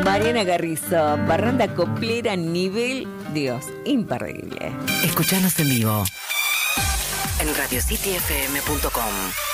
Mariana Garrizo, parranda coplera, nivel Dios, imperdible. Escuchanos en vivo en radiocityfm.com.